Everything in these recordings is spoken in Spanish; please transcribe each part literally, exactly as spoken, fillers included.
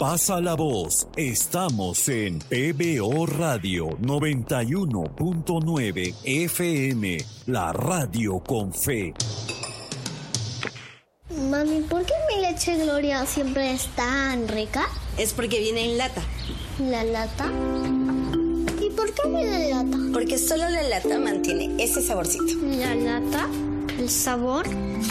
Pasa la voz. Estamos en P B O Radio noventa y uno punto nueve F M, la radio con fe. Mami, ¿por qué mi leche Gloria siempre es tan rica? Es porque viene en lata. ¿La lata? ¿Y por qué viene en lata? Porque solo la lata mantiene ese saborcito. ¿La lata? ¿El sabor?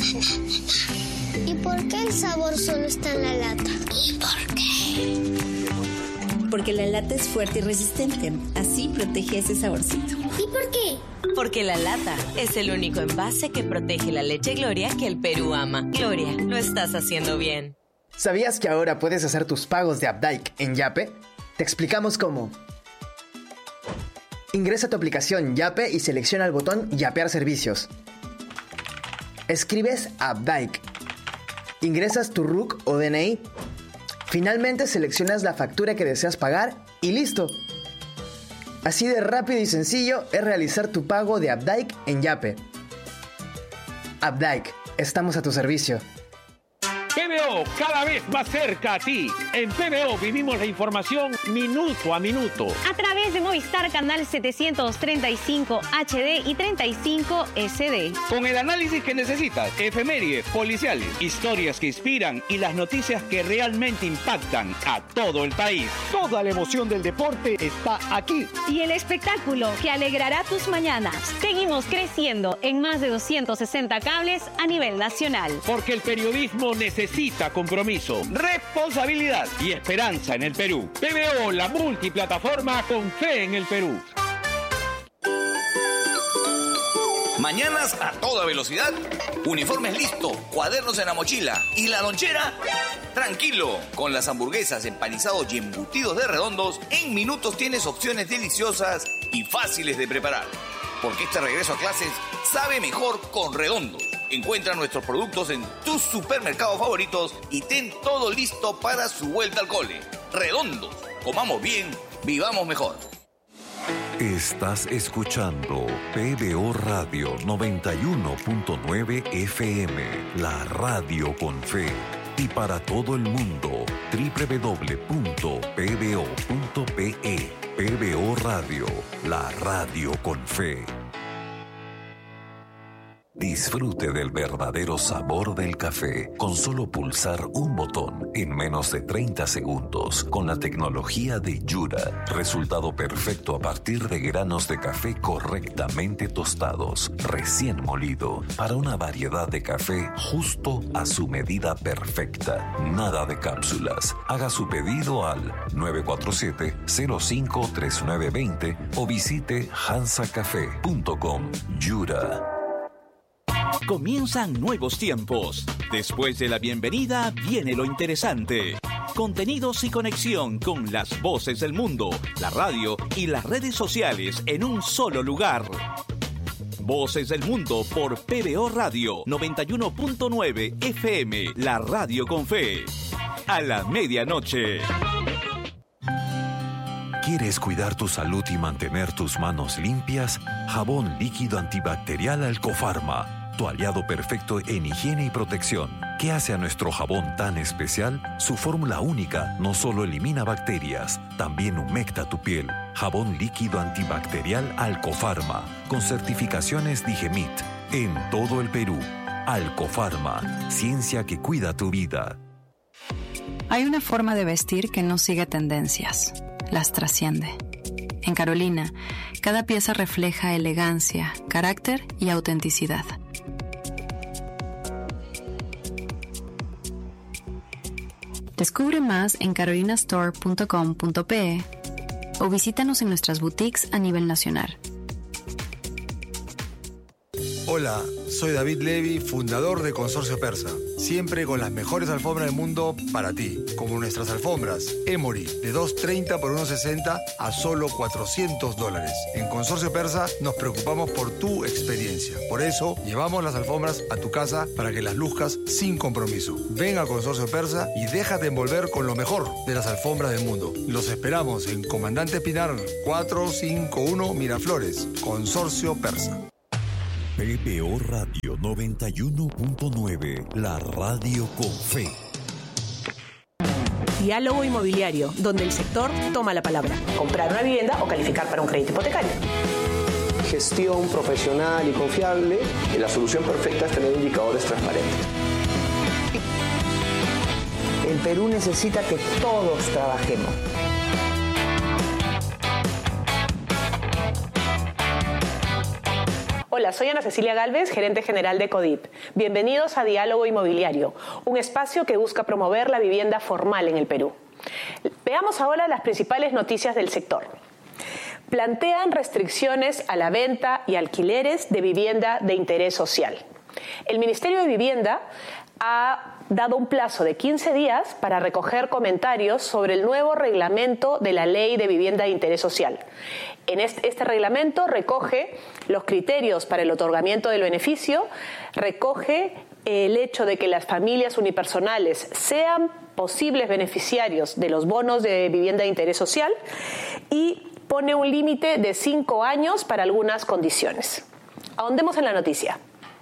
¿Y por qué el sabor solo está en la lata? ¿Y por qué? Porque la lata es fuerte y resistente. Así protege ese saborcito. ¿Y por qué? Porque la lata es el único envase que protege la leche Gloria que el Perú ama. Gloria, lo estás haciendo bien. ¿Sabías que ahora puedes hacer tus pagos de Updike en Yape? Te explicamos cómo. Ingresa a tu aplicación Yape y selecciona el botón Yapear servicios. Escribes Updike. Ingresas tu R U C o D N I. Finalmente seleccionas la factura que deseas pagar y listo. Así de rápido y sencillo es realizar tu pago de Updike en Yape. Updike, estamos a tu servicio. P B O, cada vez más cerca a ti. En P B O vivimos la información minuto a minuto. A través de Movistar Canal setecientos treinta y cinco H D y treinta y cinco S D. Con el análisis que necesitas, efemérides, policiales, historias que inspiran y las noticias que realmente impactan a todo el país. Toda la emoción del deporte está aquí. Y el espectáculo que alegrará tus mañanas. Seguimos creciendo en más de doscientos sesenta cables a nivel nacional. Porque el periodismo necesita Necesita compromiso, responsabilidad y esperanza en el Perú. P B O, la multiplataforma con fe en el Perú. Mañanas a toda velocidad, uniformes listos, cuadernos en la mochila y la lonchera. Tranquilo, con las hamburguesas, empanizados y embutidos de Redondos, en minutos tienes opciones deliciosas y fáciles de preparar. Porque este regreso a clases sabe mejor con Redondos. Encuentra nuestros productos en tus supermercados favoritos y ten todo listo para su vuelta al cole. Redondos, comamos bien, vivamos mejor. Estás escuchando P B O Radio noventa y uno punto nueve F M, la radio con fe. Y para todo el mundo, doble u doble u doble u punto p b o punto p e. P B O Radio, la radio con fe. Disfrute del verdadero sabor del café con solo pulsar un botón en menos de treinta segundos con la tecnología de Yura. Resultado perfecto a partir de granos de café correctamente tostados, recién molido, para una variedad de café justo a su medida perfecta. Nada de cápsulas. Haga su pedido al nueve cuatro siete, cero cinco, tres nueve dos cero o visite hansa café punto com. Yura. Comienzan nuevos tiempos. Después de la bienvenida viene lo interesante. Contenidos y conexión con las voces del mundo, la radio y las redes sociales en un solo lugar. Voces del Mundo por P B O Radio noventa y uno punto nueve F M, la radio con fe. A la medianoche. ¿Quieres cuidar tu salud y mantener tus manos limpias? Jabón líquido antibacterial Alcofarma. Tu aliado perfecto en higiene y protección. ¿Qué hace a nuestro jabón tan especial? Su fórmula única no solo elimina bacterias, también humecta tu piel. Jabón líquido antibacterial Alcofarma, con certificaciones Digemit, en todo el Perú. Alcofarma, ciencia que cuida tu vida. Hay una forma de vestir que no sigue tendencias, las trasciende. En Carolina, cada pieza refleja elegancia, carácter y autenticidad. Descubre más en carolina store punto com punto p e o visítanos en nuestras boutiques a nivel nacional. Hola, soy David Levy, fundador de Consorcio Persa. Siempre con las mejores alfombras del mundo para ti, como nuestras alfombras Emory de dos treinta por uno sesenta a solo cuatrocientos dólares. En Consorcio Persa nos preocupamos por tu experiencia. Por eso llevamos las alfombras a tu casa para que las luzcas sin compromiso. Ven a Consorcio Persa y déjate envolver con lo mejor de las alfombras del mundo. Los esperamos en Comandante Pinar cuatrocientos cincuenta y uno Miraflores. Consorcio Persa. P B O Radio noventa y uno punto nueve, la radio con fe. Diálogo Inmobiliario, donde el sector toma la palabra. Comprar una vivienda o calificar para un crédito hipotecario. Gestión profesional y confiable. Y la solución perfecta es tener indicadores transparentes. El Perú necesita que todos trabajemos. Hola, soy Ana Cecilia Gálvez, gerente general de CODIP. Bienvenidos a Diálogo Inmobiliario, un espacio que busca promover la vivienda formal en el Perú. Veamos ahora las principales noticias del sector. Plantean restricciones a la venta y alquileres de vivienda de interés social. El Ministerio de Vivienda ha dado un plazo de quince días para recoger comentarios sobre el nuevo reglamento de la Ley de Vivienda de Interés Social. En este, este reglamento recoge los criterios para el otorgamiento del beneficio, recoge el hecho de que las familias unipersonales sean posibles beneficiarios de los bonos de vivienda de interés social y pone un límite de cinco años para algunas condiciones. Ahondemos en la noticia.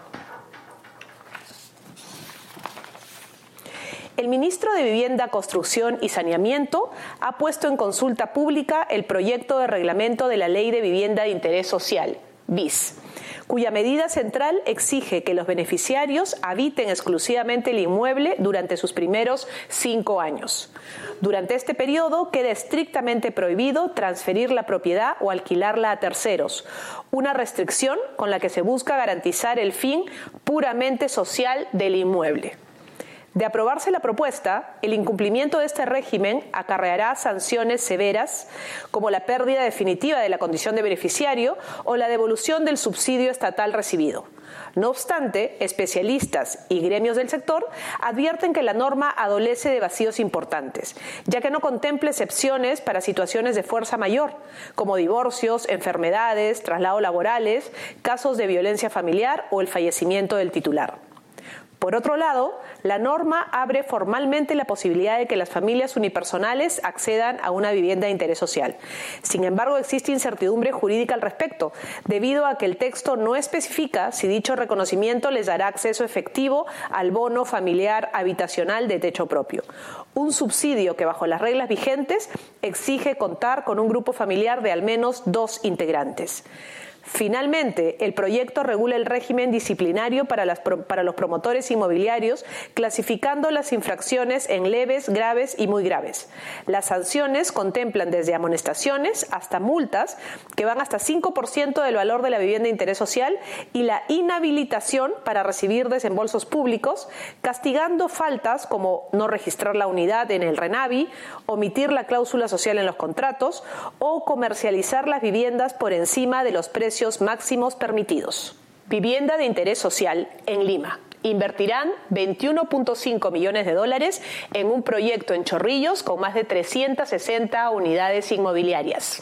El ministro de Vivienda, Construcción y Saneamiento ha puesto en consulta pública el proyecto de reglamento de la Ley de Vivienda de Interés Social, B I S, cuya medida central exige que los beneficiarios habiten exclusivamente el inmueble durante sus primeros cinco años. Durante este periodo queda estrictamente prohibido transferir la propiedad o alquilarla a terceros, una restricción con la que se busca garantizar el fin puramente social del inmueble. De aprobarse la propuesta, el incumplimiento de este régimen acarreará sanciones severas, como la pérdida definitiva de la condición de beneficiario o la devolución del subsidio estatal recibido. No obstante, especialistas y gremios del sector advierten que la norma adolece de vacíos importantes, ya que no contempla excepciones para situaciones de fuerza mayor, como divorcios, enfermedades, traslados laborales, casos de violencia familiar o el fallecimiento del titular. Por otro lado, la norma abre formalmente la posibilidad de que las familias unipersonales accedan a una vivienda de interés social. Sin embargo, existe incertidumbre jurídica al respecto, debido a que el texto no especifica si dicho reconocimiento les dará acceso efectivo al bono familiar habitacional de techo propio, un subsidio que bajo las reglas vigentes exige contar con un grupo familiar de al menos dos integrantes. Finalmente, el proyecto regula el régimen disciplinario para, las, para los promotores inmobiliarios, clasificando las infracciones en leves, graves y muy graves. Las sanciones contemplan desde amonestaciones hasta multas, que van hasta cinco por ciento del valor de la vivienda de interés social, y la inhabilitación para recibir desembolsos públicos, castigando faltas como no registrar la unidad en el RENAVI, omitir la cláusula social en los contratos o comercializar las viviendas por encima de los precios máximos permitidos. Vivienda de interés social en Lima. Invertirán veintiuno punto cinco millones de dólares en un proyecto en Chorrillos con más de trescientas sesenta unidades inmobiliarias.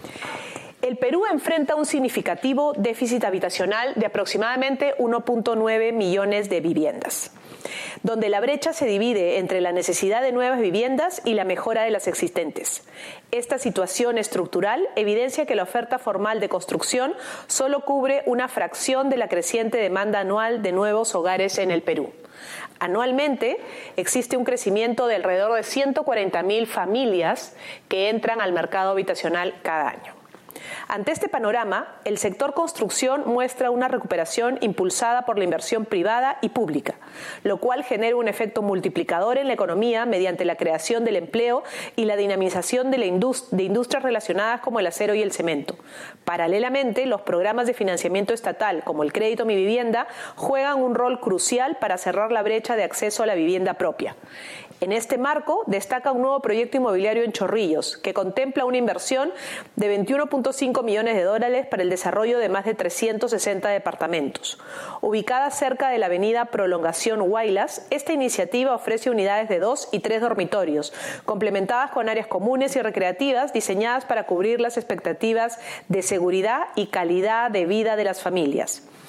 El Perú enfrenta un significativo déficit habitacional de aproximadamente uno punto nueve millones de viviendas, donde la brecha se divide entre la necesidad de nuevas viviendas y la mejora de las existentes. Esta situación estructural evidencia que la oferta formal de construcción solo cubre una fracción de la creciente demanda anual de nuevos hogares en el Perú. Anualmente existe un crecimiento de alrededor de ciento cuarenta mil familias que entran al mercado habitacional cada año. Ante este panorama, el sector construcción muestra una recuperación impulsada por la inversión privada y pública, lo cual genera un efecto multiplicador en la economía mediante la creación del empleo y la dinamización de, la indust- de industrias relacionadas como el acero y el cemento. Paralelamente, los programas de financiamiento estatal, como el Crédito Mi Vivienda, juegan un rol crucial para cerrar la brecha de acceso a la vivienda propia. En este marco, destaca un nuevo proyecto inmobiliario en Chorrillos, que contempla una inversión de veintiuno punto cinco millones de dólares para el desarrollo de más de trescientos sesenta departamentos. Ubicada cerca de la avenida Prolongación Huaylas, esta iniciativa ofrece unidades de dos y tres dormitorios, complementadas con áreas comunes y recreativas diseñadas para cubrir las expectativas de seguridad y calidad de vida de las familias.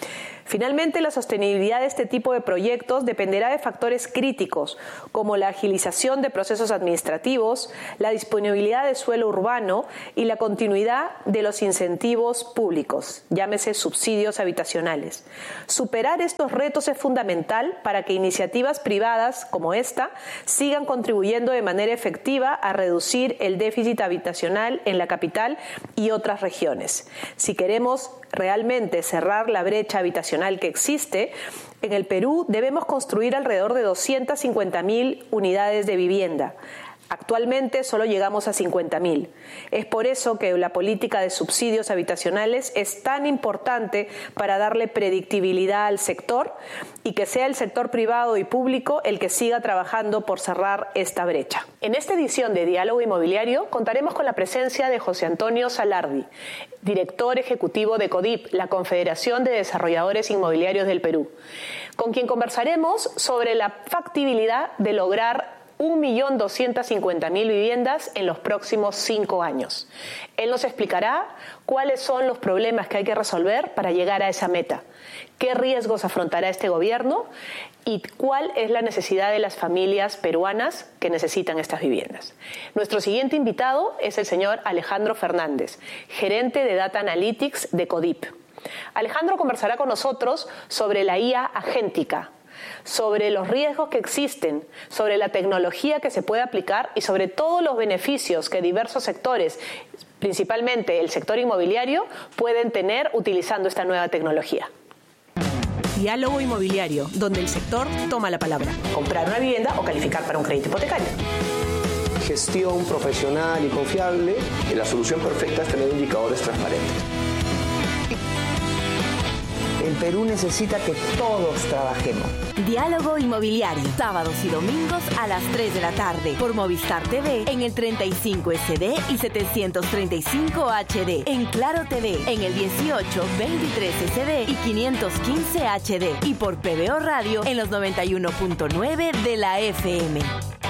Finalmente, la sostenibilidad de este tipo de proyectos dependerá de factores críticos, como la agilización de procesos administrativos, la disponibilidad de suelo urbano y la continuidad de los incentivos públicos, llámese subsidios habitacionales. Superar estos retos es fundamental para que iniciativas privadas como esta sigan contribuyendo de manera efectiva a reducir el déficit habitacional en la capital y otras regiones. Si queremos realmente cerrar la brecha habitacional que existe, en el Perú debemos construir alrededor de doscientas cincuenta mil unidades de vivienda. Actualmente solo llegamos a cincuenta mil. Es por eso que la política de subsidios habitacionales es tan importante para darle predictibilidad al sector y que sea el sector privado y público el que siga trabajando por cerrar esta brecha. En esta edición de Diálogo Inmobiliario contaremos con la presencia de José Antonio Salardi, director ejecutivo de CODIP, la Confederación de Desarrolladores Inmobiliarios del Perú, con quien conversaremos sobre la factibilidad de lograr un millón doscientas cincuenta mil viviendas en los próximos cinco años. Él nos explicará cuáles son los problemas que hay que resolver para llegar a esa meta, qué riesgos afrontará este gobierno y cuál es la necesidad de las familias peruanas que necesitan estas viviendas. Nuestro siguiente invitado es el señor Alejandro Fernández, gerente de Data Analytics de CODIP. Alejandro conversará con nosotros sobre la I A agéntica, sobre los riesgos que existen, sobre la tecnología que se puede aplicar y sobre todos los beneficios que diversos sectores, principalmente el sector inmobiliario, pueden tener utilizando esta nueva tecnología. Diálogo Inmobiliario, donde el sector toma la palabra. Comprar una vivienda o calificar para un crédito hipotecario. Gestión profesional y confiable. La solución perfecta es tener indicadores transparentes. El Perú necesita que todos trabajemos. Diálogo Inmobiliario, sábados y domingos a las tres de la tarde por Movistar T V en el treinta y cinco S D y setecientos treinta y cinco H D, en Claro T V en el dieciocho, veintitrés S D y quinientos quince H D y por P B O Radio en los noventa y uno punto nueve de la F M.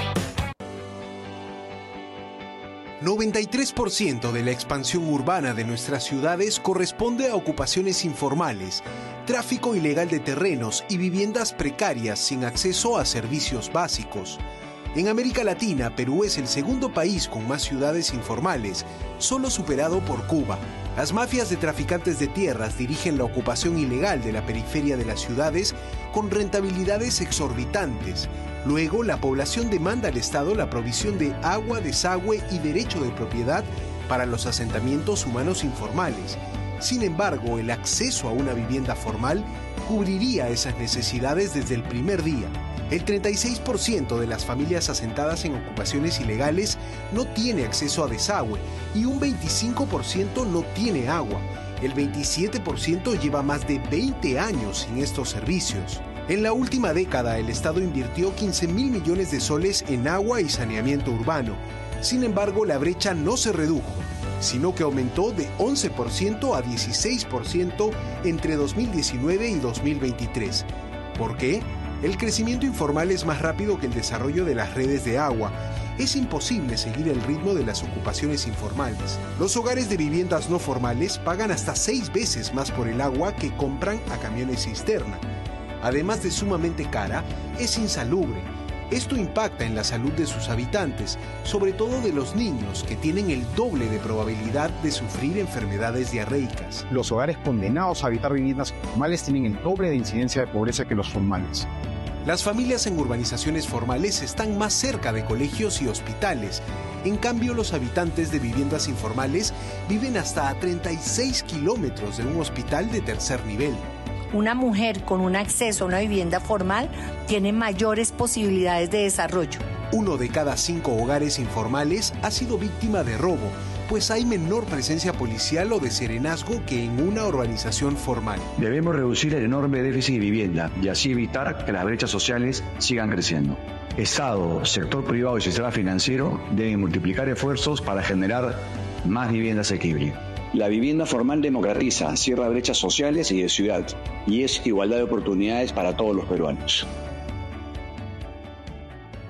noventa y tres por ciento de la expansión urbana de nuestras ciudades corresponde a ocupaciones informales, tráfico ilegal de terrenos y viviendas precarias sin acceso a servicios básicos. En América Latina, Perú es el segundo país con más ciudades informales, solo superado por Cuba. Las mafias de traficantes de tierras dirigen la ocupación ilegal de la periferia de las ciudades con rentabilidades exorbitantes. Luego, la población demanda al Estado la provisión de agua, desagüe y derecho de propiedad para los asentamientos humanos informales. Sin embargo, el acceso a una vivienda formal cubriría esas necesidades desde el primer día. El treinta y seis por ciento de las familias asentadas en ocupaciones ilegales no tiene acceso a desagüe y un veinticinco por ciento no tiene agua. El veintisiete por ciento lleva más de veinte años sin estos servicios. En la última década, el Estado invirtió quince mil millones de soles en agua y saneamiento urbano. Sin embargo, la brecha no se redujo, sino que aumentó de once por ciento a dieciséis por ciento entre dos mil diecinueve y dos mil veintitrés. ¿Por qué? El crecimiento informal es más rápido que el desarrollo de las redes de agua. Es imposible seguir el ritmo de las ocupaciones informales. Los hogares de viviendas no formales pagan hasta seis veces más por el agua que compran a camiones cisterna. Además de sumamente cara, es insalubre. Esto impacta en la salud de sus habitantes, sobre todo de los niños, que tienen el doble de probabilidad de sufrir enfermedades diarreicas. Los hogares condenados a habitar viviendas informales tienen el doble de incidencia de pobreza que los formales. Las familias en urbanizaciones formales están más cerca de colegios y hospitales. En cambio, los habitantes de viviendas informales viven hasta a treinta y seis kilómetros de un hospital de tercer nivel. Una mujer con un acceso a una vivienda formal tiene mayores posibilidades de desarrollo. Uno de cada cinco hogares informales ha sido víctima de robo, pues hay menor presencia policial o de serenazgo que en una urbanización formal. Debemos reducir el enorme déficit de vivienda y así evitar que las brechas sociales sigan creciendo. Estado, sector privado y sistema financiero deben multiplicar esfuerzos para generar más vivienda asequible. La vivienda formal democratiza, cierra brechas sociales y de ciudad, y es igualdad de oportunidades para todos los peruanos.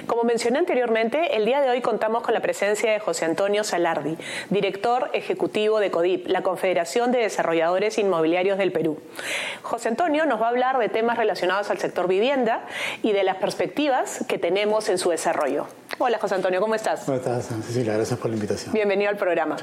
Como mencioné anteriormente, el día de hoy contamos con la presencia de José Antonio Salardi, director ejecutivo de CODIP, la Confederación de Desarrolladores Inmobiliarios del Perú. José Antonio nos va a hablar de temas relacionados al sector vivienda y de las perspectivas que tenemos en su desarrollo. Hola José Antonio, ¿cómo estás? ¿Cómo estás, Cecilia? Gracias por la invitación. Bienvenido al programa.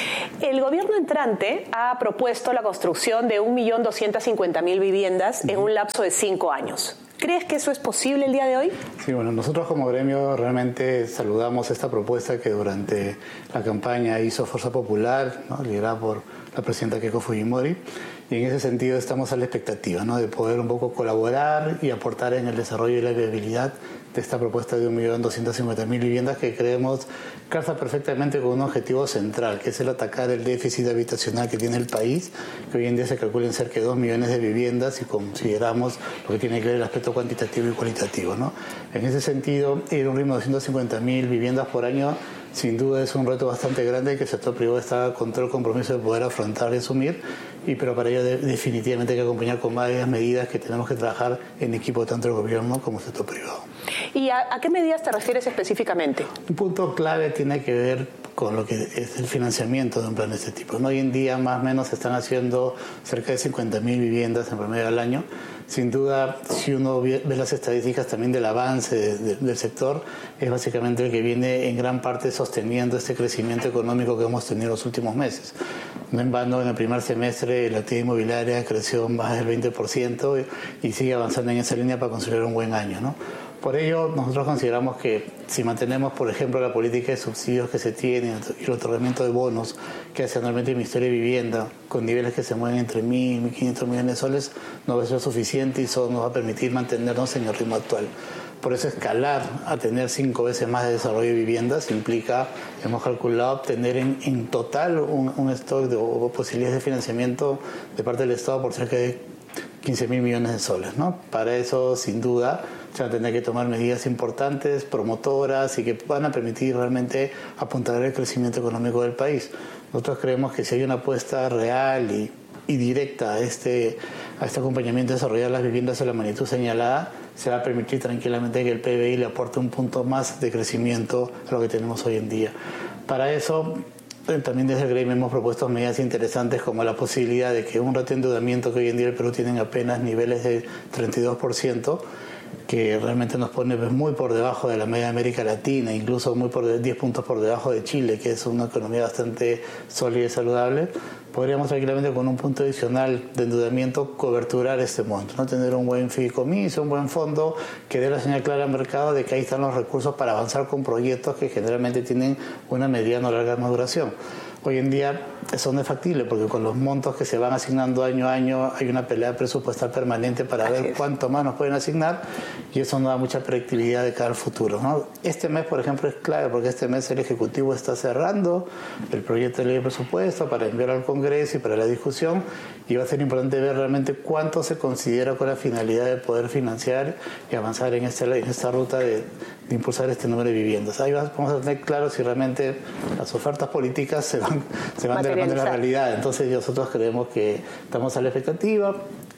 El gobierno entrante ha propuesto la construcción de un millón doscientas cincuenta mil viviendas uh-huh. en un lapso de cinco años. ¿Crees que eso es posible el día de hoy? Sí, bueno, nosotros como gremio realmente saludamos esta propuesta que durante la campaña hizo Fuerza Popular, ¿no? liderada por la presidenta Keiko Fujimori, y en ese sentido estamos a la expectativa, ¿no? de poder un poco colaborar y aportar en el desarrollo y la viabilidad de esta propuesta de un millón doscientas cincuenta mil viviendas que creemos calza perfectamente con un objetivo central, que es el atacar el déficit habitacional que tiene el país, que hoy en día se calcula en cerca de dos millones de viviendas si consideramos lo que tiene que ver el aspecto cuantitativo y cualitativo, ¿no? En ese sentido, ir a un ritmo de doscientas cincuenta mil viviendas por año sin duda es un reto bastante grande que el sector privado está con todo el compromiso de poder afrontar y asumir, y pero para ello de, definitivamente hay que acompañar con varias medidas que tenemos que trabajar en equipo tanto el gobierno como el sector privado. ¿Y a, a qué medidas te refieres específicamente? Un punto clave tiene que ver con lo que es el financiamiento de un plan de este tipo. ¿no? Hoy en día más o menos se están haciendo cerca de cincuenta mil viviendas en promedio al año. Sin duda, si uno ve las estadísticas también del avance de, de, del sector, es básicamente el que viene en gran parte sosteniendo este crecimiento económico que hemos tenido en los últimos meses. No en vano, en el primer semestre la actividad inmobiliaria creció más del veinte por ciento y, y sigue avanzando en esa línea para considerar un buen año, ¿no? Por ello, nosotros consideramos que si mantenemos, por ejemplo, la política de subsidios que se tiene y el otorgamiento de bonos que hace anualmente el Ministerio de Vivienda, con niveles que se mueven entre mil y mil quinientos millones de soles, no va a ser suficiente y eso nos va a permitir mantenernos en el ritmo actual. Por eso escalar a tener cinco veces más de desarrollo de viviendas implica, hemos calculado, obtener en, en total un, un stock de, o posibilidades de financiamiento de parte del Estado por cerca de quince mil millones de soles, ¿no? Para eso, sin duda, se van a tener que tomar medidas importantes, promotoras y que van a permitir realmente apuntar el crecimiento económico del país. Nosotros creemos que si hay una apuesta real y, y directa a este, a este acompañamiento de desarrollar las viviendas a la magnitud señalada, se va a permitir tranquilamente que el P B I le aporte un punto más de crecimiento a lo que tenemos hoy en día. Para eso, también desde el gremio hemos propuesto medidas interesantes como la posibilidad de que un ratio de endeudamiento que hoy en día el Perú tiene apenas niveles de treinta y dos por ciento, que realmente nos pone muy por debajo de la media de América Latina, incluso muy por diez puntos por debajo de Chile, que es una economía bastante sólida y saludable, podríamos tranquilamente con un punto adicional de endeudamiento coberturar este monto, ¿no? Tener un buen fideicomiso, un buen fondo que dé la señal clara al mercado de que ahí están los recursos para avanzar con proyectos que generalmente tienen una mediana o larga maduración. Hoy en día eso no es factible porque con los montos que se van asignando año a año hay una pelea presupuestal permanente para ver cuánto más nos pueden asignar y eso no da mucha predictibilidad de cara al futuro, ¿no? Este mes, por ejemplo, es clave porque este mes el Ejecutivo está cerrando el proyecto de ley de presupuesto para enviar al Congreso y para la discusión y va a ser importante ver realmente cuánto se considera con la finalidad de poder financiar y avanzar en, este, en esta ruta de, de impulsar este número de viviendas. Ahí vamos a tener claro si realmente las ofertas políticas se van se van de la mano de la realidad. Entonces nosotros creemos que estamos a la expectativa,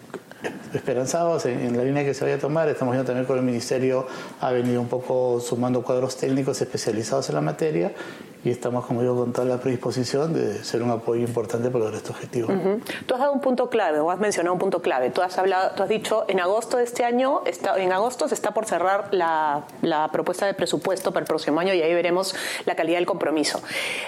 esperanzados en, en la línea que se vaya a tomar. Estamos viendo también con el Ministerio, ha venido un poco sumando cuadros técnicos especializados en la materia y estamos, como digo, con toda la predisposición de ser un apoyo importante para lograr este objetivo. Uh-huh. Tú has dado un punto clave, o has mencionado un punto clave. Tú has hablado, tú has dicho, en agosto de este año, está, en agosto se está por cerrar la, la propuesta de presupuesto para el próximo año y ahí veremos la calidad del compromiso.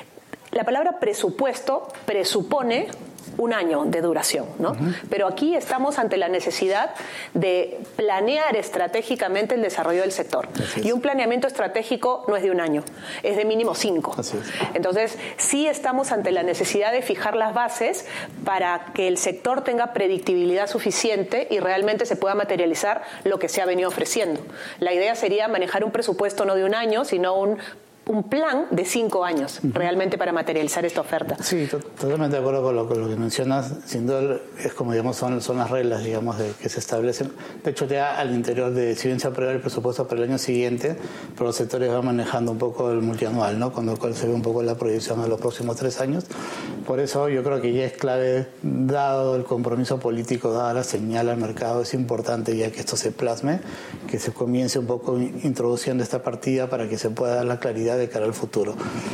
La palabra presupuesto presupone un año de duración, ¿no? Uh-huh. Pero aquí estamos ante la necesidad de planear estratégicamente el desarrollo del sector. Y un planeamiento estratégico no es de un año, es de mínimo cinco. Así es. Entonces, sí estamos ante la necesidad de fijar las bases para que el sector tenga predictibilidad suficiente y realmente se pueda materializar lo que se ha venido ofreciendo. La idea sería manejar un presupuesto no de un año, sino un un plan de cinco años uh-huh. realmente para materializar esta oferta. Sí, to- totalmente de acuerdo con lo, con lo que mencionas. Sin duda es como digamos son, son las reglas digamos de, que se establecen. De hecho ya al interior de, si bien se aprueba el presupuesto para el año siguiente, pero los sectores van manejando un poco el multianual, ¿no? Con lo cual se ve un poco la proyección a los próximos tres años. Por eso yo creo que ya es clave, dado el compromiso político, dada la señal al mercado, es importante ya que esto se plasme, que se comience un poco introduciendo esta partida para que se pueda dar la claridad de cara al futuro.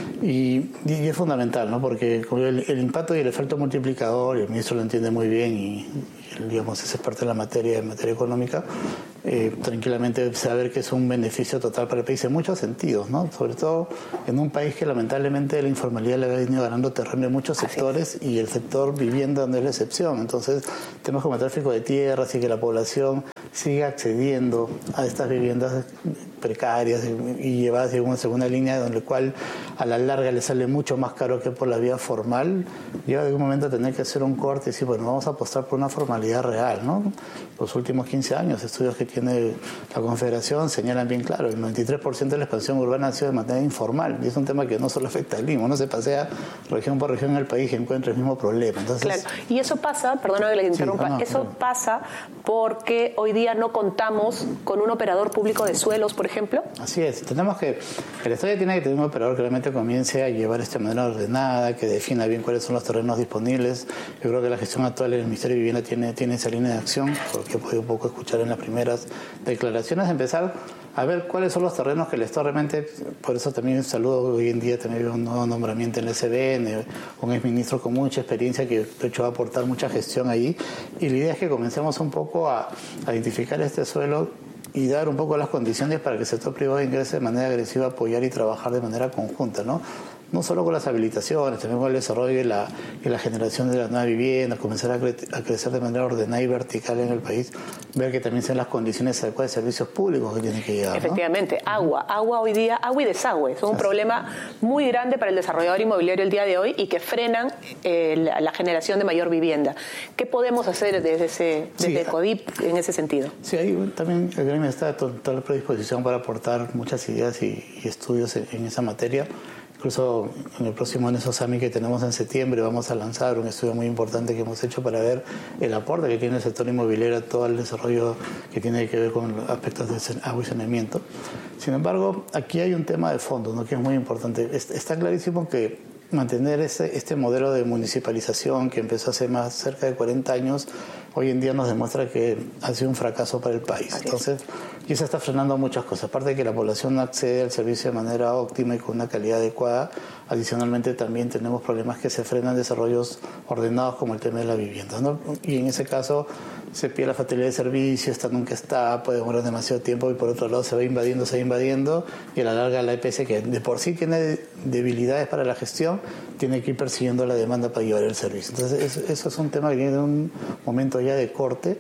Y, y es fundamental, ¿no? Porque el, el impacto y el efecto multiplicador, y el ministro lo entiende muy bien y, y digamos, es parte de la materia, en materia económica, eh, tranquilamente saber que es un beneficio total para el país en muchos sentidos, ¿no? Sobre todo en un país que lamentablemente la informalidad le ha venido ganando terreno en muchos sectores y el sector vivienda no es la excepción. Entonces, temas como el tráfico de tierras y que la población siga accediendo a estas viviendas precarias y llevadas en una segunda línea, donde el cual a la larga le sale mucho más caro que por la vía formal, llega de algún momento a tener que hacer un corte y decir, bueno, vamos a apostar por una formalidad real, ¿no? Los últimos quince años, estudios que tiene la Confederación señalan bien claro, el noventa y tres por ciento de la expansión urbana ha sido de manera informal, y es un tema que no solo afecta al Lima, uno se pasea región por región en el país y encuentra el mismo problema. Entonces, claro, y eso pasa, perdona que le interrumpa, sí, no, no, eso claro. pasa porque hoy día no contamos con un operador público de suelos, por ejemplo. Así es, tenemos que, el Estado tiene que tener un operador que realmente comience a llevar esto de manera ordenada, que defina bien cuáles son los terrenos disponibles. Yo creo que la gestión actual del Ministerio de Vivienda tiene, tiene esa línea de acción, porque he podido un poco escuchar en las primeras declaraciones, empezar a ver cuáles son los terrenos que el Estado realmente, por eso también un saludo, hoy en día también un nuevo nombramiento en el S B N, un exministro con mucha experiencia que de hecho va a aportar mucha gestión ahí, y la idea es que comencemos un poco a, a identificar este suelo y dar un poco las condiciones para que el sector privado ingrese de manera agresiva, apoyar y trabajar de manera conjunta, ¿no? No solo con las habilitaciones, también con el desarrollo y la, y la generación de las nuevas viviendas, comenzar a, cre- a crecer de manera ordenada y vertical en el país, ver que también sean las condiciones adecuadas de servicios públicos que tienen que llegar, ¿no? Efectivamente, agua, agua hoy día, agua y desagüe, son un problema muy grande para el desarrollador inmobiliario el día de hoy y que frenan eh, la, la generación de mayor vivienda. ¿Qué podemos hacer desde, ese, desde sí, CODIP en ese sentido? Sí, ahí también el gremio está a total predisposición para aportar muchas ideas y, y estudios en, en esa materia. Incluso en el próximo Nesosami que tenemos en septiembre vamos a lanzar un estudio muy importante que hemos hecho para ver el aporte que tiene el sector inmobiliario a todo el desarrollo que tiene que ver con los aspectos de agua y saneamiento. Sin embargo, aquí hay un tema de fondo, ¿no? Que es muy importante. Está clarísimo que mantener este, este modelo de municipalización que empezó hace más cerca de cuarenta años, hoy en día nos demuestra que ha sido un fracaso para el país. Entonces, y eso está frenando muchas cosas. Aparte de que la población no accede al servicio de manera óptima y con una calidad adecuada, adicionalmente también tenemos problemas que se frenan desarrollos ordenados como el tema de la vivienda, ¿no? Y en ese caso se pierde la facilidad de servicio, esta nunca está, puede demorar demasiado tiempo y por otro lado se va invadiendo, se va invadiendo y a la larga la E P S, que de por sí tiene debilidades para la gestión, tiene que ir persiguiendo la demanda para llevar el servicio. Entonces eso, eso es un tema que viene de un momento ya de corte.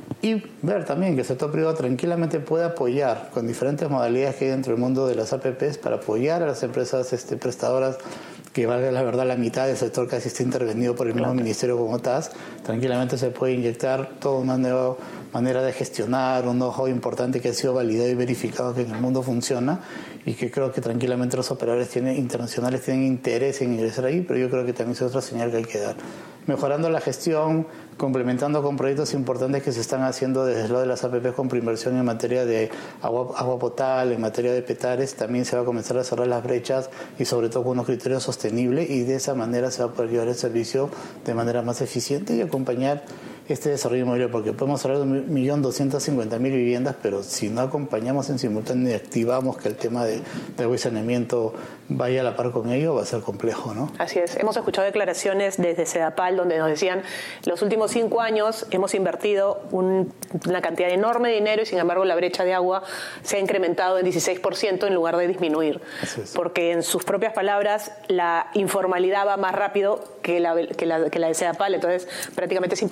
Y ver también que el sector privado tranquilamente puede apoyar con diferentes modalidades que hay dentro del mundo de las A P Pes para apoyar a las empresas este, prestadoras, que valga la verdad la mitad del sector casi está intervenido por el mismo claro. Ministerio como T A S. Tranquilamente se puede inyectar toda una nueva manera de gestionar, un know-how importante que ha sido validado y verificado que en el mundo funciona y que creo que tranquilamente los operadores tienen, internacionales tienen interés en ingresar ahí, pero yo creo que también es otra señal que hay que dar. Mejorando la gestión, complementando con proyectos importantes que se están haciendo desde el lado de las A P P con preinversión en materia de agua, agua potable, en materia de petares, también se va a comenzar a cerrar las brechas y sobre todo con unos criterios sostenibles y de esa manera se va a poder llevar el servicio de manera más eficiente y acompañar este desarrollo inmobiliario, porque podemos hablar de un millón doscientas cincuenta mil viviendas, pero si no acompañamos en simultáneo y activamos que el tema de, de agua y saneamiento vaya a la par con ello, va a ser complejo, ¿no? Así es. Hemos escuchado declaraciones desde Sedapal donde nos decían los últimos cinco años hemos invertido un, una cantidad enorme de dinero y sin embargo la brecha de agua se ha incrementado en dieciséis por ciento en lugar de disminuir. Así es. Porque en sus propias palabras la informalidad va más rápido que la, que la, que la de Sedapal, entonces prácticamente es imposible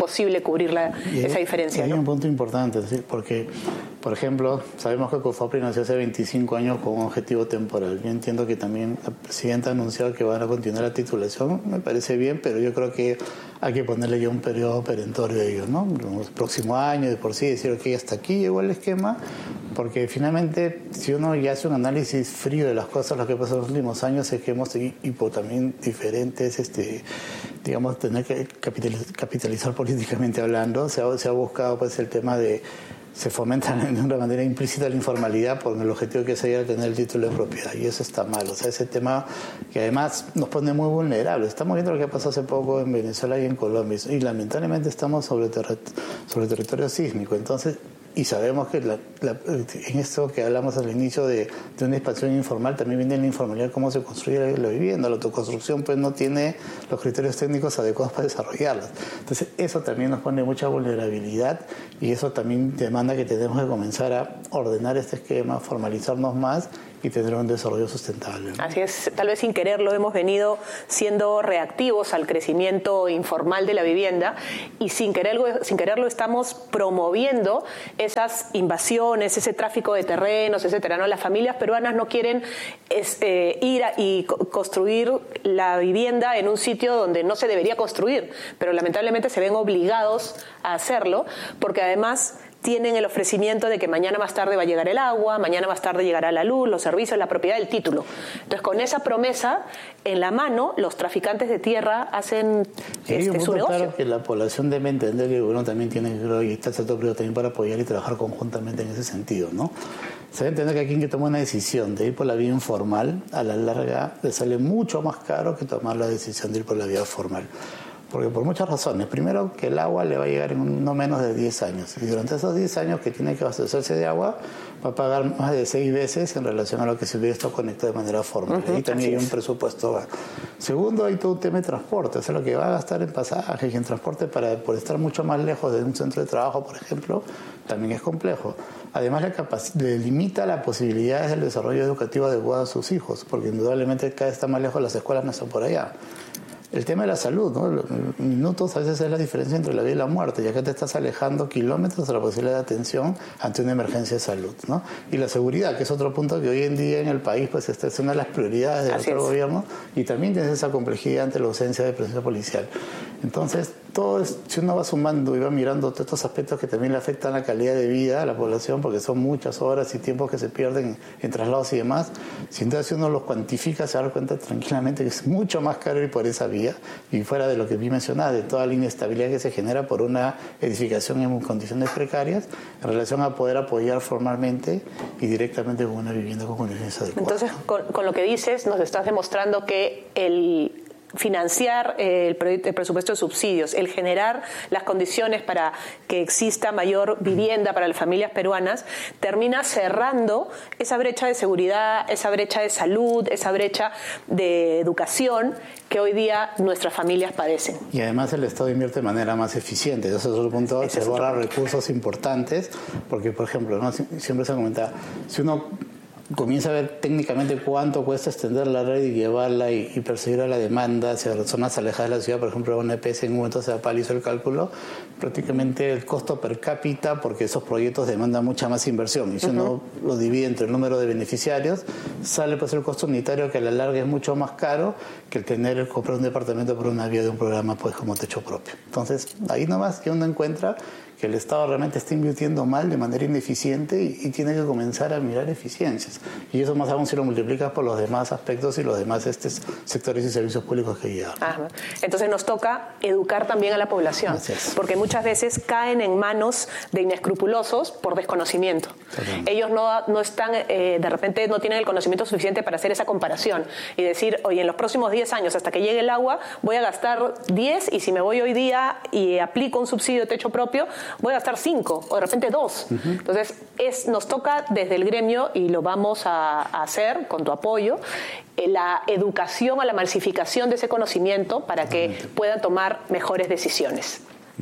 cubrir la, y hay, esa diferencia. Hay ¿no? un punto importante, ¿sí? Porque, por ejemplo, sabemos que COFAPRI nació hace veinticinco años con un objetivo temporal. Yo entiendo que también la presidenta ha anunciado que van a continuar la titulación, me parece bien, pero yo creo que hay que ponerle ya un periodo perentorio a ellos, ¿no? El próximo año, de por sí, decir que hasta aquí llegó el esquema, porque finalmente, si uno ya hace un análisis frío de las cosas, lo que pasó en los últimos años es que hemos seguido, y por también diferentes, este, digamos, tener que capitalizar, capitalizar políticamente hablando, se ha, se ha buscado pues el tema de, se fomenta de una manera implícita la informalidad con el objetivo que sería tener el título de propiedad, y eso está mal. O sea, ese tema que además nos pone muy vulnerables. Estamos viendo lo que pasó hace poco en Venezuela y en Colombia, y lamentablemente estamos sobre, ter sobre territorio sísmico. Entonces, y sabemos que la, la, en esto que hablamos al inicio de, de una expansión informal, también viene la informalidad, cómo se construye la, la vivienda. La autoconstrucción pues no tiene los criterios técnicos adecuados para desarrollarlas. Entonces eso también nos pone mucha vulnerabilidad, y eso también demanda que tenemos que comenzar a ordenar este esquema, formalizarnos más y tener un desarrollo sustentable, ¿no? Así es, tal vez sin quererlo hemos venido siendo reactivos al crecimiento informal de la vivienda, y sin quererlo, sin quererlo estamos promoviendo esas invasiones, ese tráfico de terrenos, etcétera, ¿no? Las familias peruanas no quieren es, eh, ir a, y co construir la vivienda en un sitio donde no se debería construir, pero lamentablemente se ven obligados a hacerlo, porque además tienen el ofrecimiento de que mañana más tarde va a llegar el agua, mañana más tarde llegará la luz, los servicios, la propiedad, el título. Entonces, con esa promesa en la mano, los traficantes de tierra hacen este, su negocio. Claro que la población debe entender que el gobierno también tiene, creo, y está el sector privado también para apoyar y trabajar conjuntamente en ese sentido, ¿no? Se debe entender que aquí quien toma una decisión de ir por la vía informal, a la larga le sale mucho más caro que tomar la decisión de ir por la vía formal. Porque por muchas razones. Primero, que el agua le va a llegar en no menos de diez años. Y durante esos diez años que tiene que abastecerse de agua, va a pagar más de seis veces en relación a lo que si hubiera estado conectado de manera formal. Uh-huh, y también hay un presupuesto. Segundo, hay todo un tema de transporte. O sea, lo que va a gastar en pasajes y en transporte para, por estar mucho más lejos de un centro de trabajo, por ejemplo, también es complejo. Además, le, le limita las posibilidades del desarrollo educativo adecuado a sus hijos, porque indudablemente cada vez está más lejos, las escuelas no están por allá. El tema de la salud, ¿no? Los minutos a veces es la diferencia entre la vida y la muerte, ya que te estás alejando kilómetros de la posibilidad de atención ante una emergencia de salud, ¿no? Y la seguridad, que es otro punto que hoy en día en el país pues esta es una de las prioridades del actual gobierno, y también tienes esa complejidad ante la ausencia de presencia policial. Entonces, todo es, si uno va sumando y va mirando todos estos aspectos que también le afectan la calidad de vida a la población, porque son muchas horas y tiempos que se pierden en traslados y demás, sin duda si uno los cuantifica se da cuenta tranquilamente que es mucho más caro ir por esa vía, y fuera de lo que vi mencionar, de toda la inestabilidad que se genera por una edificación en condiciones precarias en relación a poder apoyar formalmente y directamente con una vivienda con condiciones adecuadas. Entonces, con, con lo que dices, nos estás demostrando que el financiar el, el presupuesto de subsidios, el generar las condiciones para que exista mayor vivienda para las familias peruanas, termina cerrando esa brecha de seguridad, esa brecha de salud, esa brecha de educación que hoy día nuestras familias padecen. Y además el Estado invierte de manera más eficiente. Ese es otro punto, se borra recursos importantes, porque, por ejemplo, ¿no? siempre se comenta, si uno comienza a ver técnicamente cuánto cuesta extender la red y llevarla y, y perseguir a la demanda hacia zonas alejadas de la ciudad, por ejemplo, una E P S en un momento se hizo el cálculo, prácticamente el costo per cápita, porque esos proyectos demandan mucha más inversión, y si uh-huh. uno lo divide entre el número de beneficiarios, sale pues el costo unitario que a la larga es mucho más caro que el tener el comprar un departamento por una vía de un programa pues como techo propio. Entonces, ahí nomás que uno encuentra que el Estado realmente está invirtiendo mal de manera ineficiente y, y tiene que comenzar a mirar eficiencias. Y eso más aún si lo multiplicas por los demás aspectos y los demás este, sectores y servicios públicos que llevan. Ajá. Entonces nos toca educar también a la población, porque muchas veces caen en manos de inescrupulosos por desconocimiento. Totalmente. Ellos no, no están, eh, de repente no tienen el conocimiento suficiente para hacer esa comparación y decir, oye, en los próximos diez años hasta que llegue el agua voy a gastar diez, y si me voy hoy día y aplico un subsidio de techo propio voy a gastar cinco o de repente dos. Uh-huh. Entonces, es, nos toca desde el gremio, y lo vamos a, a hacer con tu apoyo, eh, la educación a la masificación de ese conocimiento para que uh-huh. puedan tomar mejores decisiones.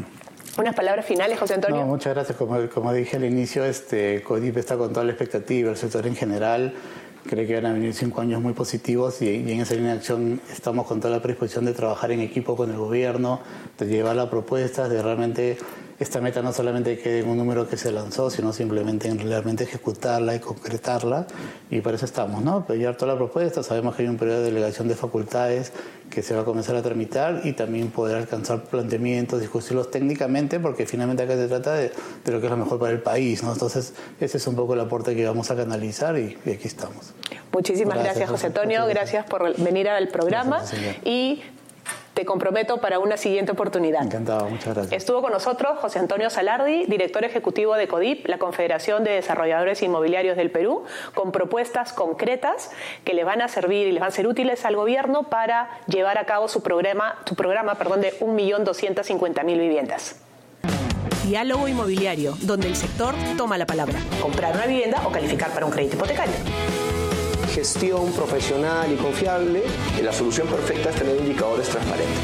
¿Unas palabras finales, José Antonio? No, muchas gracias. Como, como dije al inicio, este CODIP está con toda la expectativa, el sector en general, cree que van a venir cinco años muy positivos y, y en esa línea de acción estamos con toda la predisposición de trabajar en equipo con el gobierno, de llevar las propuestas, de realmente esta meta no solamente quede en un número que se lanzó, sino simplemente en realmente ejecutarla y concretarla, y para eso estamos, ¿no? Llevar toda la propuesta, sabemos que hay un periodo de delegación de facultades que se va a comenzar a tramitar y también poder alcanzar planteamientos, discutirlos técnicamente, porque finalmente acá se trata de, de lo que es lo mejor para el país, ¿no? Entonces, ese es un poco el aporte que vamos a canalizar y, y aquí estamos. Muchísimas gracias, gracias José Antonio, gracias por venir al programa gracias, y te comprometo para una siguiente oportunidad. Encantado, muchas gracias. Estuvo con nosotros José Antonio Salardi, director ejecutivo de CODIP, la Confederación de Desarrolladores Inmobiliarios del Perú, con propuestas concretas que le van a servir y les van a ser útiles al gobierno para llevar a cabo su programa, su programa perdón, de un millón doscientas cincuenta mil viviendas. Diálogo inmobiliario, donde el sector toma la palabra. Comprar una vivienda o calificar para un crédito hipotecario. Gestión profesional y confiable, la solución perfecta es tener indicadores transparentes.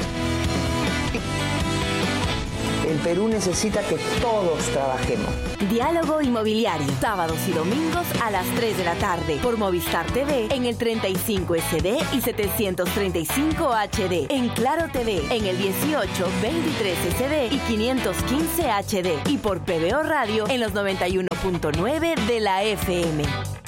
El Perú necesita que todos trabajemos. Diálogo inmobiliario, sábados y domingos a las tres de la tarde por Movistar T V en el treinta y cinco S D y setecientos treinta y cinco H D, en Claro T V en el dieciocho, veintitrés S D y quinientos quince H D y por P B O Radio en los noventa y uno punto nueve de la F M.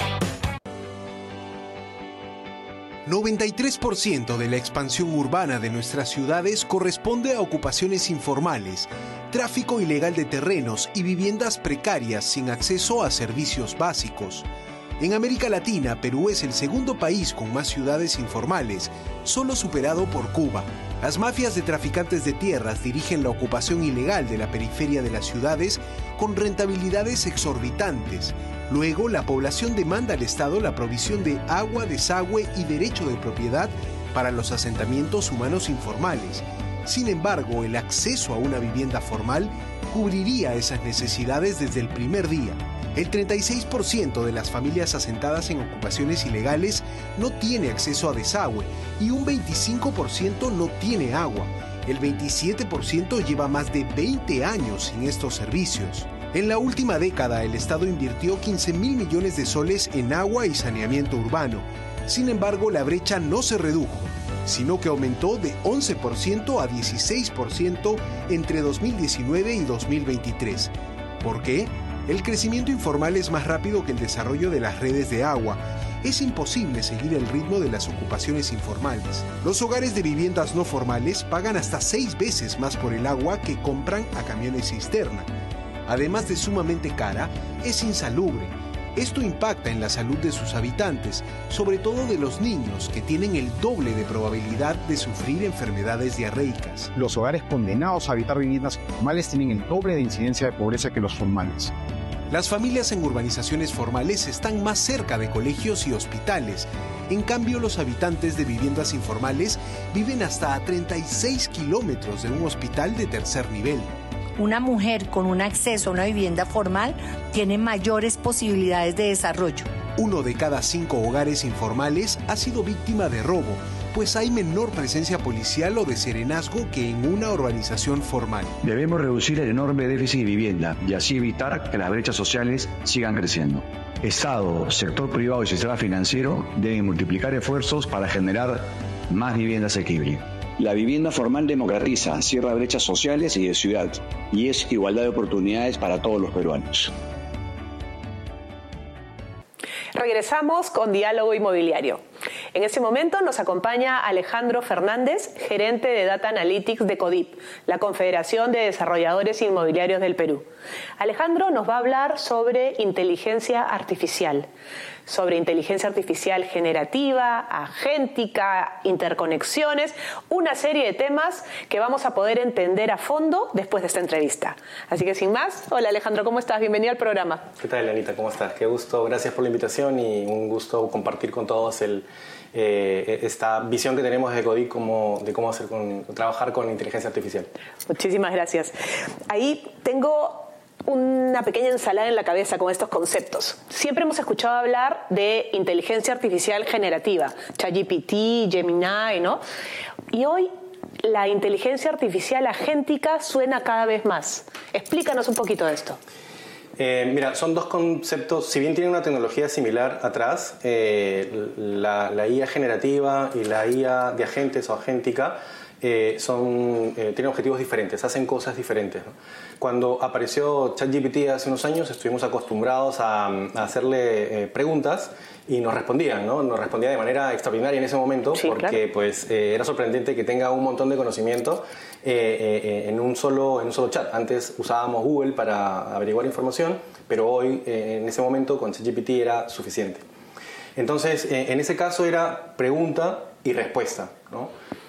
noventa y tres por ciento de la expansión urbana de nuestras ciudades corresponde a ocupaciones informales, tráfico ilegal de terrenos y viviendas precarias sin acceso a servicios básicos. En América Latina, Perú es el segundo país con más ciudades informales, solo superado por Cuba. Las mafias de traficantes de tierras dirigen la ocupación ilegal de la periferia de las ciudades con rentabilidades exorbitantes. Luego, la población demanda al Estado la provisión de agua, desagüe y derecho de propiedad para los asentamientos humanos informales. Sin embargo, el acceso a una vivienda formal cubriría esas necesidades desde el primer día. El treinta y seis por ciento de las familias asentadas en ocupaciones ilegales no tiene acceso a desagüe y un veinticinco por ciento no tiene agua. El veintisiete por ciento lleva más de veinte años sin estos servicios. En la última década, el Estado invirtió quince mil millones de soles en agua y saneamiento urbano. Sin embargo, la brecha no se redujo, sino que aumentó de once por ciento a dieciséis por ciento entre dos mil diecinueve y dos mil veintitrés. ¿Por qué? El crecimiento informal es más rápido que el desarrollo de las redes de agua. Es imposible seguir el ritmo de las ocupaciones informales. Los hogares de viviendas no formales pagan hasta seis veces más por el agua que compran a camiones cisterna. Además de sumamente cara, es insalubre. Esto impacta en la salud de sus habitantes, sobre todo de los niños, que tienen el doble de probabilidad de sufrir enfermedades diarreicas. Los hogares condenados a habitar viviendas informales tienen el doble de incidencia de pobreza que los formales. Las familias en urbanizaciones formales están más cerca de colegios y hospitales. En cambio, los habitantes de viviendas informales viven hasta a treinta y seis kilómetros de un hospital de tercer nivel. Una mujer con un acceso a una vivienda formal tiene mayores posibilidades de desarrollo. Uno de cada cinco hogares informales ha sido víctima de robo, pues hay menor presencia policial o de serenazgo que en una urbanización formal. Debemos reducir el enorme déficit de vivienda y así evitar que las brechas sociales sigan creciendo. Estado, sector privado y sistema financiero deben multiplicar esfuerzos para generar más vivienda asequible. La vivienda formal democratiza, cierra brechas sociales y de ciudad, y es igualdad de oportunidades para todos los peruanos. Regresamos con Diálogo Inmobiliario. En este momento nos acompaña Alejandro Fernández, gerente de Data Analytics de CODIP, la Confederación de Desarrolladores Inmobiliarios del Perú. Alejandro nos va a hablar sobre inteligencia artificial, sobre inteligencia artificial generativa, agéntica, interconexiones, una serie de temas que vamos a poder entender a fondo después de esta entrevista. Así que sin más, hola Alejandro, ¿cómo estás? Bienvenido al programa. ¿Qué tal, Anita? ¿Cómo estás? Qué gusto, gracias por la invitación y un gusto compartir con todos el, eh, esta visión que tenemos de CODIP como, de cómo hacer con, trabajar con inteligencia artificial. Muchísimas gracias. Ahí tengo una pequeña ensalada en la cabeza con estos conceptos. Siempre hemos escuchado hablar de inteligencia artificial generativa, ChatGPT, Gemini, ¿no? Y hoy la inteligencia artificial agéntica suena cada vez más. Explícanos un poquito de esto. Eh, mira, son dos conceptos, si bien tienen una tecnología similar atrás, eh, la, la I A generativa y la I A de agentes o agéntica eh, son, eh, tienen objetivos diferentes, hacen cosas diferentes, ¿no? Cuando apareció ChatGPT hace unos años estuvimos acostumbrados a, a hacerle eh, preguntas y nos respondían, ¿no? Nos respondía de manera extraordinaria en ese momento, sí, porque claro. pues, eh, era sorprendente que tenga un montón de conocimiento eh, eh, en, un solo, en un solo chat. Antes usábamos Google para averiguar información, pero hoy, eh, en ese momento, con ChatGPT era suficiente. Entonces, eh, en ese caso era pregunta y respuesta, ¿no?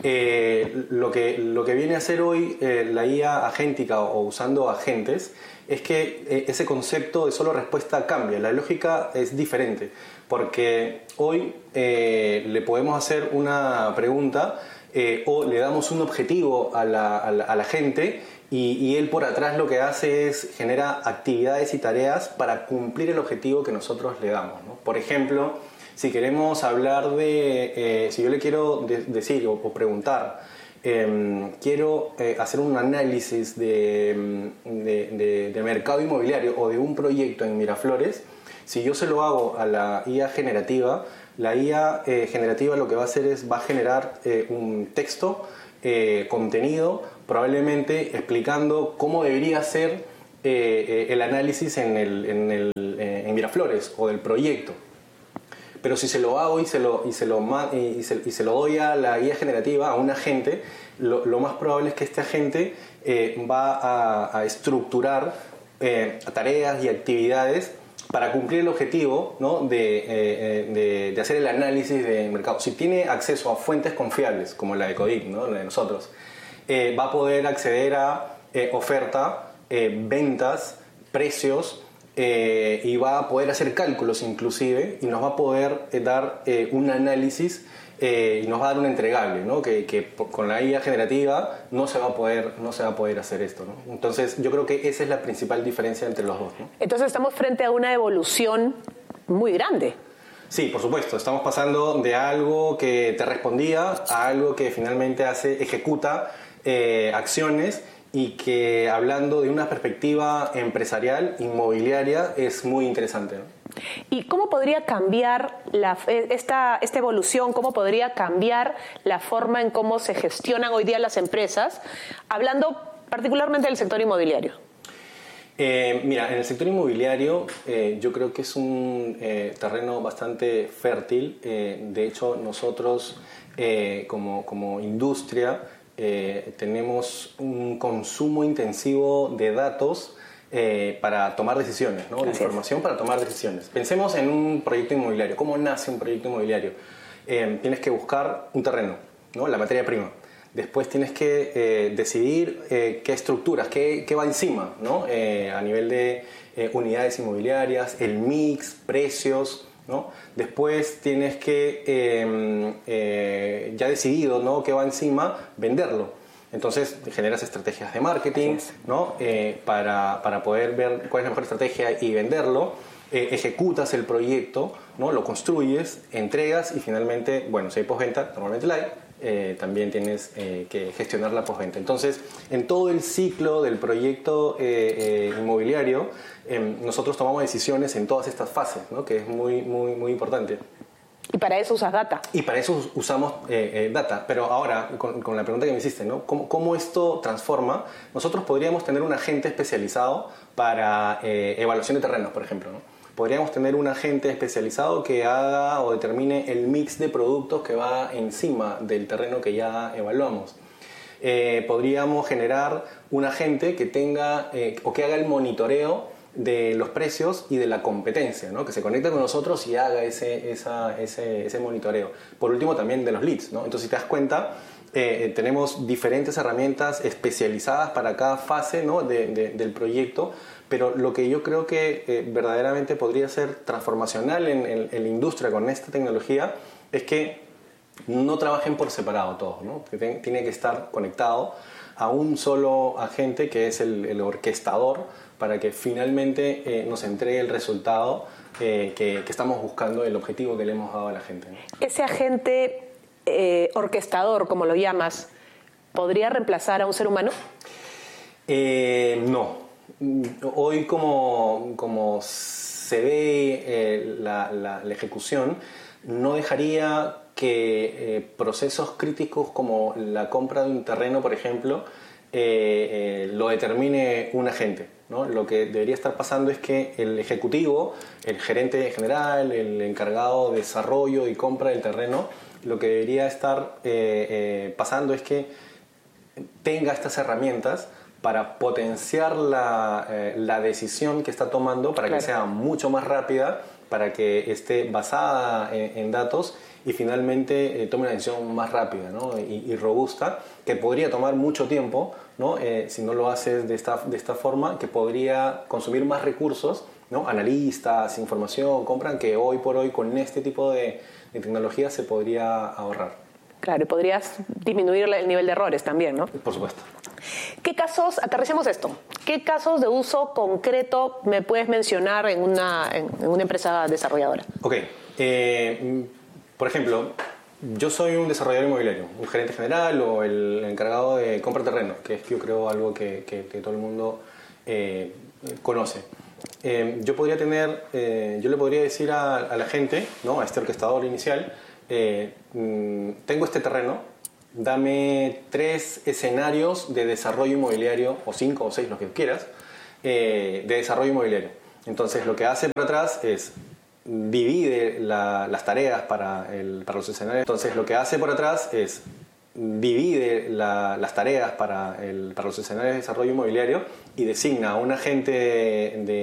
Eh, lo, que, lo que viene a hacer hoy eh, la I A agéntica o, o usando agentes es que eh, ese concepto de solo respuesta cambia, la lógica es diferente, porque hoy eh, le podemos hacer una pregunta eh, o le damos un objetivo a la, a la, a la gente y, y él por atrás lo que hace es genera actividades y tareas para cumplir el objetivo que nosotros le damos, ¿no? Por ejemplo, si queremos hablar de, eh, si yo le quiero de, decir o, o preguntar, eh, quiero eh, hacer un análisis de, de, de, de mercado inmobiliario o de un proyecto en Miraflores, si yo se lo hago a la I A generativa, la I A eh, generativa lo que va a hacer es, va a generar eh, un texto, eh, contenido, probablemente explicando cómo debería ser eh, eh, el análisis en, el, en, el, eh, en Miraflores o del proyecto. Pero si se lo hago y se lo, y se lo, y se, y se lo doy a la I A generativa, a un agente, lo, lo más probable es que este agente eh, va a, a estructurar eh, tareas y actividades para cumplir el objetivo, ¿no? de, eh, de, de hacer el análisis del mercado. Si tiene acceso a fuentes confiables, como la de Codic, ¿no? La de nosotros, eh, va a poder acceder a eh, oferta, eh, ventas, precios, Eh, y va a poder hacer cálculos inclusive y nos va a poder eh, dar eh, un análisis eh, y nos va a dar un entregable, ¿no? que, que con la I A generativa no se va a poder, no se va a poder hacer esto, ¿no? Entonces yo creo que esa es la principal diferencia entre los dos, ¿no? Entonces estamos frente a una evolución muy grande. Sí, por supuesto, estamos pasando de algo que te respondía a algo que finalmente hace, ejecuta eh, acciones y que hablando de una perspectiva empresarial, inmobiliaria, es muy interesante, ¿no? ¿Y cómo podría cambiar la, esta, esta evolución, cómo podría cambiar la forma en cómo se gestionan hoy día las empresas, hablando particularmente del sector inmobiliario? Eh, mira, en el sector inmobiliario eh, yo creo que es un eh, terreno bastante fértil. Eh, de hecho, nosotros eh, como, como industria Eh, tenemos un consumo intensivo de datos eh, para tomar decisiones, ¿no? De información para tomar decisiones. Pensemos en un proyecto inmobiliario. ¿Cómo nace un proyecto inmobiliario? Eh, tienes que buscar un terreno, ¿no? La materia prima. Después tienes que eh, decidir eh, qué estructuras, qué, qué va encima, ¿no? Eh, a nivel de eh, unidades inmobiliarias, el mix, precios, ¿no? Después tienes que, eh, eh, ya decidido, ¿no?, qué va encima, venderlo. Entonces generas estrategias de marketing, ¿no? eh, para, para poder ver cuál es la mejor estrategia y venderlo. Eh, ejecutas el proyecto, ¿no? Lo construyes, entregas y finalmente, bueno, si hay postventa, normalmente la hay, eh, también tienes eh, que gestionar la postventa. Entonces, en todo el ciclo del proyecto eh, eh, inmobiliario, eh, nosotros tomamos decisiones en todas estas fases, ¿no? Que es muy, muy, muy importante. Y para eso usas data. Y para eso usamos eh, eh, data. Pero ahora, con, con la pregunta que me hiciste, ¿no? ¿Cómo, cómo esto transforma? Nosotros podríamos tener un agente especializado para eh, evaluación de terrenos, por ejemplo, ¿no? Podríamos tener un agente especializado que haga o determine el mix de productos que va encima del terreno que ya evaluamos. Eh, podríamos generar un agente que tenga eh, o que haga el monitoreo de los precios y de la competencia, ¿no? Que se conecte con nosotros y haga ese, esa, ese, ese monitoreo. Por último, también de los leads, ¿no? Entonces, si te das cuenta, eh, tenemos diferentes herramientas especializadas para cada fase, ¿no?, de, de, del proyecto, pero lo que yo creo que eh, verdaderamente podría ser transformacional en, en, en la industria con esta tecnología es que no trabajen por separado todos, ¿no? Que ten, tiene que estar conectado a un solo agente que es el, el orquestador para que finalmente eh, nos entregue el resultado eh, que, que estamos buscando, el objetivo que le hemos dado a la gente, ¿no? Ese agente eh, orquestador, como lo llamas, ¿podría reemplazar a un ser humano? Eh, no. hoy como, como se ve eh, la, la, la ejecución, no dejaría que eh, procesos críticos como la compra de un terreno, por ejemplo, eh, eh, lo determine un agente, ¿no? Lo que debería estar pasando es que el ejecutivo, el gerente general, el encargado de desarrollo y compra del terreno, lo que debería estar eh, eh, pasando es que tenga estas herramientas para potenciar la, eh, la decisión que está tomando, para claro. que sea mucho más rápida, para que esté basada en, en datos y finalmente eh, tome una decisión más rápida, ¿no? y, y robusta, que podría tomar mucho tiempo, ¿no? eh, si no lo haces de esta, de esta forma, que podría consumir más recursos, ¿no? Analistas, información, compran, que hoy por hoy con este tipo de, de tecnología se podría ahorrar. Claro, y podrías disminuir el nivel de errores también, ¿no? Por supuesto. ¿Qué casos, aterricemos esto, qué casos de uso concreto me puedes mencionar en una, en, en una empresa desarrolladora? Ok, eh, por ejemplo, yo soy un desarrollador inmobiliario, un gerente general o el encargado de compra de terreno, que es yo creo algo que, que, que todo el mundo eh, conoce. Eh, yo podría tener, eh, yo le podría decir a, a la gente, ¿no? A este orquestador inicial, eh, mm, tengo este terreno, dame tres escenarios de desarrollo inmobiliario, o cinco o seis, lo que quieras, eh, de desarrollo inmobiliario. Entonces lo que hace para atrás es divide la, las tareas para, el, para los escenarios. Entonces lo que hace por atrás es divide la, las tareas para, el, para los escenarios de desarrollo inmobiliario y designa a un agente de